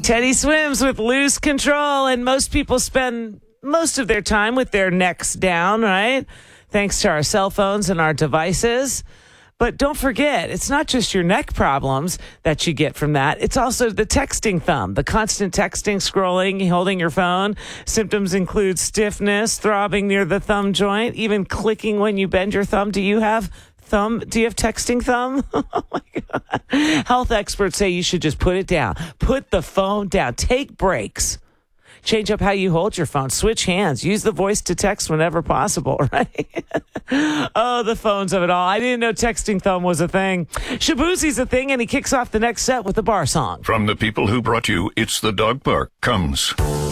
Teddy swims with loose control, and most people spend most of their time with their necks down, right? Thanks to our cell phones and our devices. But don't forget, it's not just your neck problems that you get from that. It's also the texting thumb, the constant texting, scrolling, holding your phone. Symptoms include stiffness, throbbing near the thumb joint, even clicking when you bend your thumb. Do you have texting thumb? Oh my God. Health experts say you should just put it down. Put the phone down. Take breaks. Change up how you hold your phone. Switch hands. Use the voice to text whenever possible, right? Oh, the phones of it all. I didn't know texting thumb was a thing. Shaboozie's a thing, and he kicks off the next set with a bar song. From the people who brought you It's the Dog Park comes